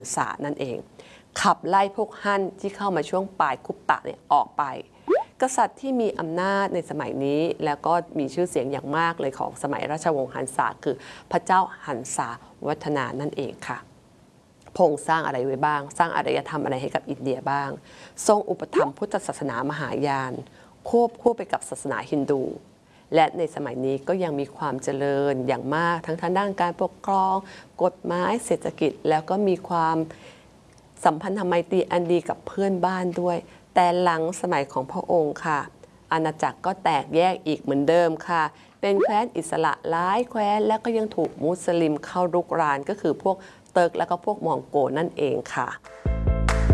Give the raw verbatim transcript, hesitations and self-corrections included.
สานั่นเองขับไล่พวกฮั่นที่เข้ามาช่วงปลายคุปตะเนี่ยออกไปกษัตริย์ที่มีอำนาจในสมัยนี้แล้วก็มีชื่อเสียงอย่างมากเลยของสมัยราชวงศ์หันษาคือพระเจ้าหันษาวัฒนานั่นเองค่ะพระองค์สร้างอะไรไว้บ้างสร้างอารยธรรมอะไรให้กับอินเดียบ้างทรงอุปถัมภ์พุทธศาสนามหายานควบคู่ไปกับศาสนาฮินดูและในสมัยนี้ก็ยังมีความเจริญอย่างมากทั้งทางด้านการปกครองกฎหมายเศรษฐกิจแล้วก็มีความสัมพันธไมตรีอันดีกับเพื่อนบ้านด้วยแต่หลังสมัยของพระองค์ค่ะอาณาจักรก็แตกแยกอีกเหมือนเดิมค่ะเป็นแคว้นอิสระหลายแคว้นและก็ยังถูกมุสลิมเข้ารุกรานก็คือพวกเติร์กและก็พวกมองโกนั่นเองค่ะ